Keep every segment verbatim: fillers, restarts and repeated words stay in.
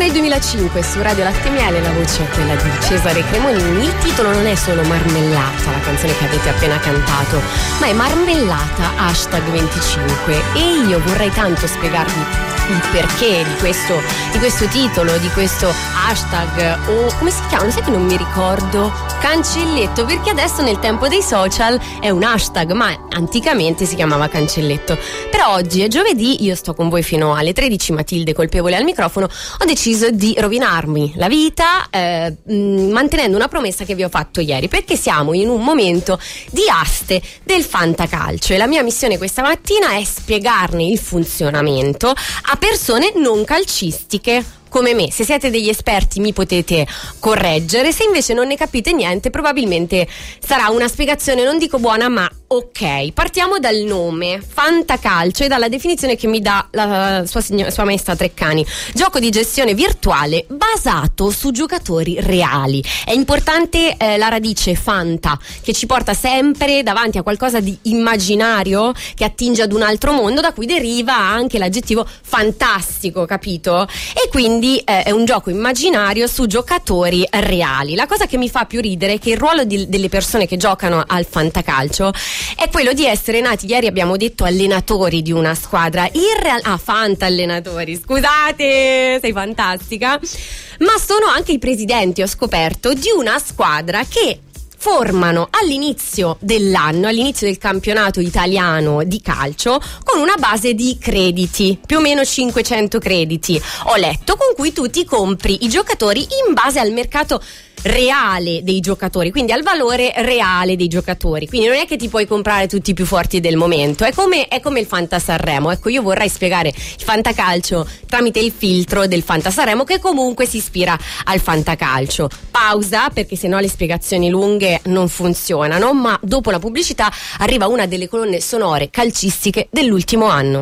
il duemilacinque su Radio Latte Miele, la voce è quella di Cesare Cremonini. Il titolo non è solo Marmellata, la canzone che avete appena cantato, ma è Marmellata hashtag venticinque, e io vorrei tanto spiegarvi il perché di questo, di questo titolo, di questo hashtag, o come si chiama? Sai che non mi ricordo? Cancelletto, perché adesso nel tempo dei social è un hashtag, ma anticamente si chiamava cancelletto. Però oggi è giovedì, io sto con voi fino alle tredici, Matilde colpevole al microfono, ho deciso di rovinarmi la vita eh, mh, mantenendo una promessa che vi ho fatto ieri, perché siamo in un momento di aste del fantacalcio e la mia missione questa mattina è spiegarne il funzionamento a persone non calcistiche come me. Se siete degli esperti mi potete correggere, se invece non ne capite niente probabilmente sarà una spiegazione, non dico buona, ma ok. Partiamo dal nome fantacalcio e dalla definizione che mi dà la sua, signora, sua maestra Treccani: gioco di gestione virtuale basato su giocatori reali. È importante eh, la radice fanta, che ci porta sempre davanti a qualcosa di immaginario che attinge ad un altro mondo, da cui deriva anche l'aggettivo fantastico, capito? E quindi Quindi eh, è un gioco immaginario su giocatori reali. La cosa che mi fa più ridere è che il ruolo di, delle persone che giocano al fantacalcio è quello di essere nati, ieri abbiamo detto, allenatori di una squadra. In real- ah, fanta allenatori, scusate, sei fantastica. Ma sono anche i presidenti, ho scoperto, di una squadra che formano all'inizio dell'anno, all'inizio del campionato italiano di calcio, con una base di crediti, più o meno cinquecento crediti, ho letto, con cui tu ti compri i giocatori in base al mercato reale dei giocatori, quindi al valore reale dei giocatori. Quindi non è che ti puoi comprare tutti i più forti del momento, è come, è come il Fanta Sanremo. Ecco, io vorrei spiegare il fantacalcio tramite il filtro del Fanta Sanremo, che comunque si ispira al fantacalcio. Pausa, perché sennò le spiegazioni lunghe non funzionano, ma dopo la pubblicità arriva una delle colonne sonore calcistiche dell'ultimo anno.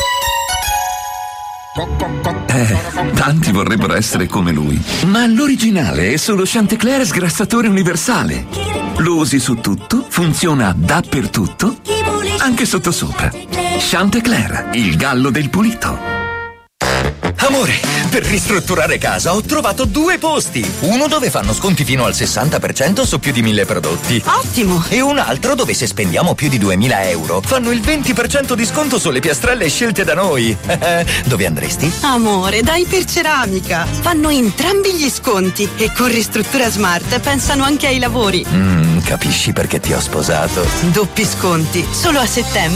Eh, tanti vorrebbero essere come lui, ma l'originale è solo Chantecler sgrassatore universale. Lo usi su tutto, funziona dappertutto, anche sottosopra. Chantecler, il gallo del pulito. Amore, per ristrutturare casa ho trovato due posti. Uno dove fanno sconti fino al sessanta per cento su più di mille prodotti. Ottimo! E un altro dove, se spendiamo più di duemila euro, fanno il venti per cento di sconto sulle piastrelle scelte da noi. Dove andresti? Amore, da Iperceramica. Fanno entrambi gli sconti e con Ristruttura Smart pensano anche ai lavori. Mm, capisci perché ti ho sposato? Doppi sconti, solo a settembre.